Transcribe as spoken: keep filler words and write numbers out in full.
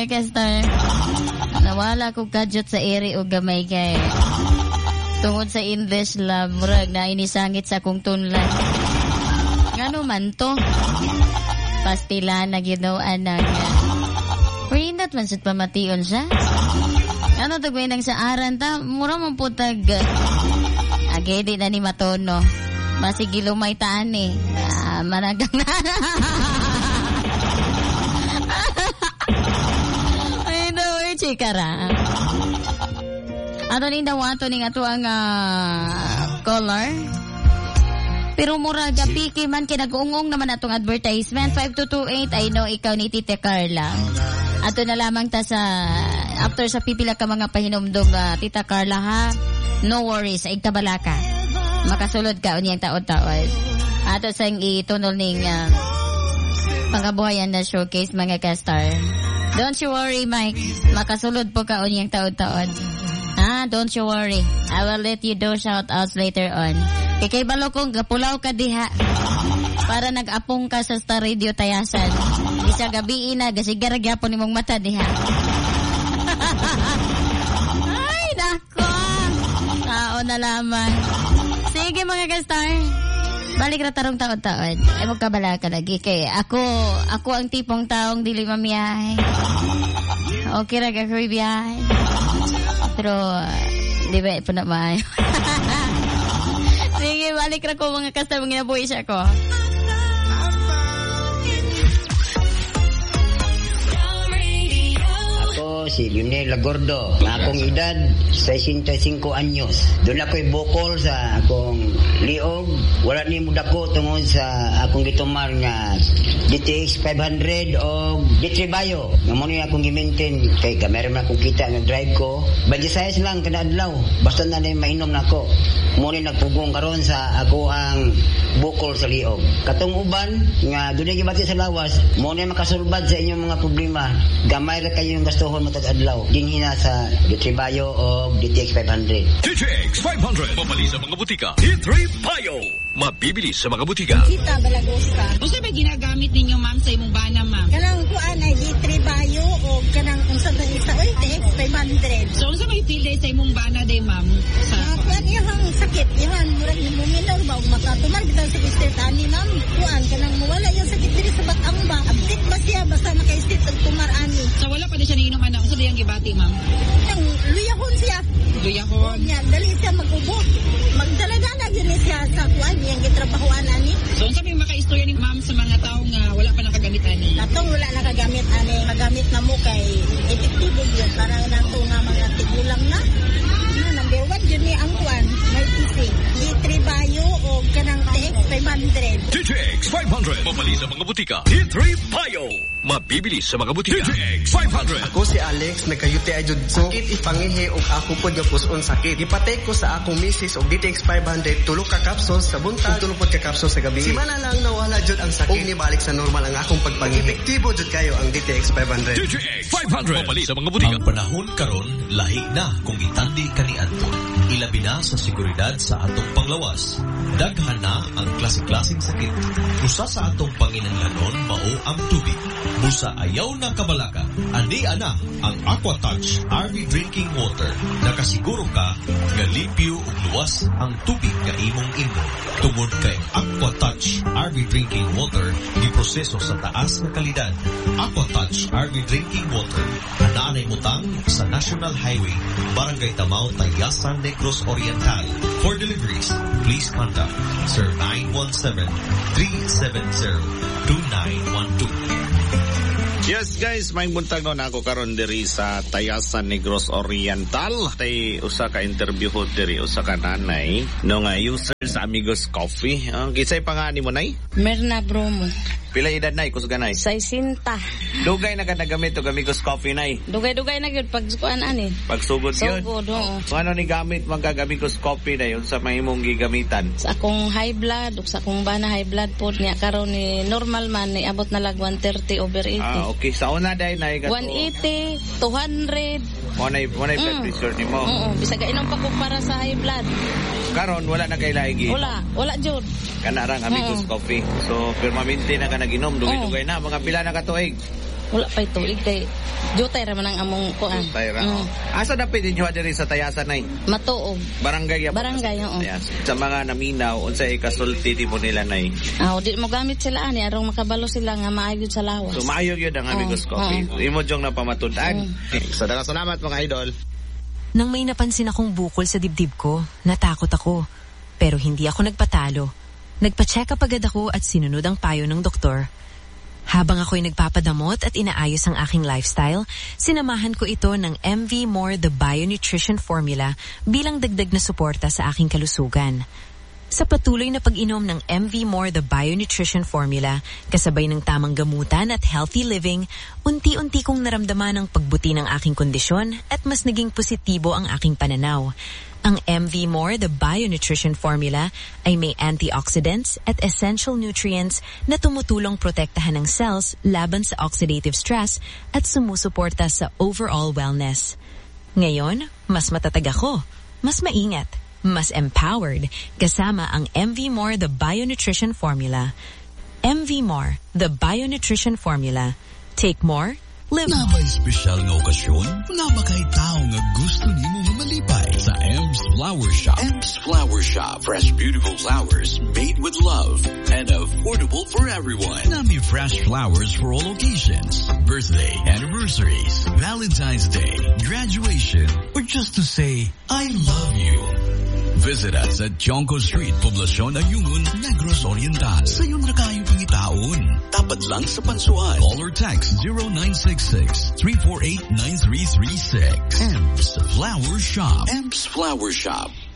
Kastar, nawala ko gadget sa ere o gamay kay tungod sa English love murag na inisangit sa akong tunlan. Ngano man to? Pastila na ginoan na nga. Pindot man sud pamation siya. Ano to gawin nang sa aran ta? Mura man putag. Age di na ni matono. Masigi lumay taan eh. Ah, managang na. Ay no, eh, chikara. Ato ning dawato ning ato ang uh, color. Pero mura gapiki man kinag-ungong naman atong advertisement. five two two eight, I know ikaw ni Tita Carla. Ato na lamang ta sa after sa pipila ka mga pahinomdom uh, Tita Carla ha. No worries, ay kabalaka. Makasulod ka unyang taon-taon. Ato sang itunol ning uh, pangabuhayan na showcase mga kastar. Don't you worry, Mike. Makasulod po ka unyang taon-taon. Ah, don't you worry. I will let you do shout-outs later on. Kay balo kong gapulaw ka diha. Para nag-apong ka sa Star Radio Tayasan. Isa gabi ina, gasigar gyapon nimong mata diha. Ay, nako. Tao na lamang. Sige mga kastar. Balik na tarong taon-taon. Ay magkabala ka lagi. Kay ako, ako ang tipong taong dili mamiyahe. Okay ra ka ko'y biyahe. Pero, di ba ito na maayo. Sige, balik na ko mga kastar. Mga ginabuhi siya ko. Si Lionel Lagordo, na akong edad sesenta-cinco anyos. Doon ako'y bukol sa akong liog. Wala ni mo dako tungod sa akong gitumar nga D T X five hundred o D three Bayo. Nga mo niya akong gi-maintain kay kamera man akong kita nga drive ko. Bagisayas lang kada adlaw. Basta na na mainom na ako. Mo ni nagpugong karon sa ako ang bukol sa liog. Katong uban nga dunay gibati sa lawas, mo ni makasulbad sa inyong mga problema. Gamay ra kayo yung gastuhon mo adlaw dinhina sa D three Bayo o D T X five hundred. D T X five hundred mabili sa mga butika. D three Bayo mabibili sa mga butika. Kita Balagosta. Unsa ba ginagamit ninyo ma'am sa imong bana ma'am? Kanang kuan ay D three Bayo o kanang unsa ba isa oy D T X five hundred. So unsa may feel day sa imong bana day ma'am? Sa uh, kuan ihang sakit ihan murag muminaw ba ug makatumar bitaw sa state ani ma'am. Kuan kanang mawala yung sakit diri sa batang ba. Abtik ba siya basta maka-state og tumar ani. So wala pa di siya niinom ana. Unsa diyang gibati ma'am? Ang luyahon siya. Luyahon. Nya dali siya mag-ubo. Magdala-dala gyud siya sa kuan yang gitrabahoan ani. So unsa may maka-istorya ni ma'am sa mga tawo nga wala pa nakagamit ani? Natong wala nakagamit ani, magamit na mo kay epektibo gyud para nato nga mga tigulang na. Number one yun ni ang kuan, may tising. D three Bayo o kanang D T X five hundred. D T X five hundred mabili sa mga butika. D three Bayo mabibili sa mga butika. D T X five hundred. Ako si Alex, nagka-U T I jud sakit ipangihi og ako pod nga puson sakit. Gipatay ko sa akong misis og D T X five hundred tulo ka capsules sa buntag, tulo pod ka capsules sa gabi. Si mana lang nawala jud ang sakit. Og nibalik sa normal ang akong pagpangihi. Epektibo jud kayo ang D T X five hundred. D T X five hundred mabili sa mga butika. Ang panahon karon lahi na kung itandi kaniadto. Ilabi na sa seguridad sa atong panglawas. Daghan na ang klase-klaseng sakit. Usa sa atong panginahanglanon mao ang tubig. Busa ayaw na kabalaka. Andi ana ang AquaTouch R V Drinking Water. Nakasiguro ka nga limpyo ug luwas ang tubig nga imong inom. Tungod kay AquaTouch R V Drinking Water giproseso sa taas nga kalidad. AquaTouch R V Drinking Water ananay mutang sa National Highway, Barangay Tamao, Tayasan, Negros Oriental. For deliveries, please contact Sir nine one seven, three seven zero, two nine one two. Yes guys, may buntag no na ako karon diri sa Tayasan, Negros Oriental. Tay usa ka interview ho diri usa ka nanay no nga user sa Amigos Coffee. Ang uh, kisay pangani mo nay? Merna Bromo. Pila edad nay kusga nay? Saisinta. Dugay na ka nagamit og Amigos Coffee nay. Dugay-dugay na gyud pag kuan ani. Pagsugod gyud. Sugod oo. So ano ni gamit man kag Amigos Coffee nay unsa may imong gigamitan? Sa akong high blood ug sa akong bana high blood pod niya karon ni normal man ni abot na lag one thirty over eighty. Ah okay, sa una day nay one eighty, two hundred. Mo nay mo nay blood pressure nimo. Oo, bisag inom pa ko para sa high blood. Karon wala na kay laigi. Wala, wala jud. Kana rang Amigos Coffee. So permanente na ka naginom, dugay-dugay na mga pila na ka tuig. Wala pa itulig kay jutay ra man ang among kuan. Jutay ra. Mm. Asa na pwede nyo diri sa Tayasan nay? Matuog. Barangay ya. Barangay oo. Sa mga naminaw unsay kasulti di mo nila nay? Ah, di mo gamit sila ani arong makabalo sila nga maayod sa lawas. So maayog yun ang Amigos oh, Coffee. Oh. Imo jong napamatudan. Oh. So daghang salamat mga idol. Nang may napansin akong bukol sa dibdib ko, natakot ako. Pero hindi ako nagpatalo. Nagpa-check up agad ako at sinunod ang payo ng doktor. Habang ako'y nagpapadamot at inaayos ang aking lifestyle, sinamahan ko ito ng M V More The Bio-Nutrition Formula bilang dagdag na suporta sa aking kalusugan. Sa patuloy na pag-inom ng M V More The Bio-Nutrition Formula, kasabay ng tamang gamutan at healthy living, unti-unti kong naramdaman ang pagbuti ng aking kondisyon at mas naging positibo ang aking pananaw. Ang M V More The Bio-Nutrition Formula ay may antioxidants at essential nutrients na tumutulong protektahan ng cells laban sa oxidative stress at sumusuporta sa overall wellness. Ngayon, mas matatag ako, mas maingat, mas empowered kasama ang M V More The Bio-Nutrition Formula. M V More The Bio-Nutrition Formula. Take more, live na may special nga okasyon, na ba kay tao nga gusto nimo nga malipay sa M's Flower Shop. M's Flower Shop. Fresh, beautiful flowers made with love and affordable for everyone. Nami fresh flowers for all occasions. Birthday, anniversaries, Valentine's Day, graduation, or just to say, I love you. Visit us at Jonco Street, Poblacion Ayungun, Negros Oriental. Sa iyong nakayo pangitaon. Tapat lang sa Pansuan. Call or text zero nine six six, three four eight, nine three three six. M's Flower Shop. M's Flower Shop.